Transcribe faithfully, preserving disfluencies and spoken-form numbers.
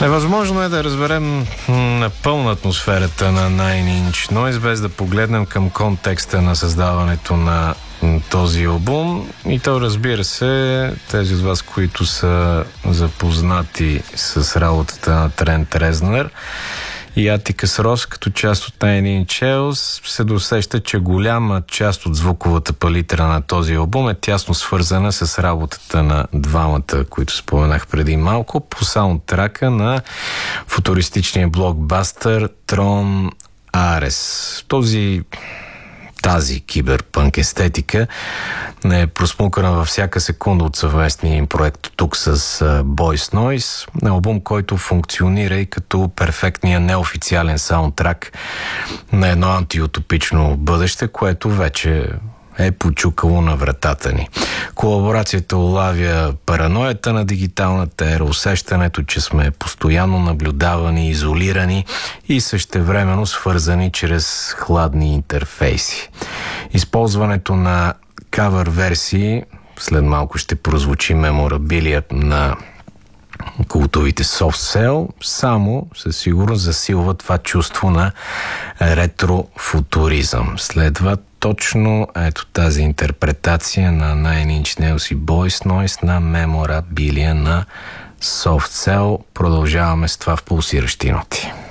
Невъзможно е да разберем напълно атмосферата на Nine Inch Noise, без да погледнем към контекста на създаването на този албум. И то, разбира се, тези от вас, които са запознати с работата на Трент Резнър и Атикъс Рос като част от Nine Inch Nails, се досеща, че голяма част от звуковата палитра на този албум е тясно свързана с работата на двамата, които споменах преди малко, по саундтрака на футуристичния блокбастър Трон Арес. Този Тази киберпънк естетика не е просмукана във всяка секунда от съвместния им проект тук с Boys Noise, албум, който функционира и като перфектния неофициален саундтрак на едно антиутопично бъдеще, което вече е почукало на вратата ни. Колаборацията улавя параноята на дигиталната ера, усещането, че сме постоянно наблюдавани, изолирани и същевременно свързани чрез хладни интерфейси. Използването на кавър версии, след малко ще прозвучи меморабилия на култовите Soft Cell, само със сигурност засилва това чувство на ретрофутуризъм. Следва точно ето тази интерпретация на Nine Inch Nails и Boys Noise на меморабилия на Soft Cell. Продължаваме с това в пулсиращи ноти.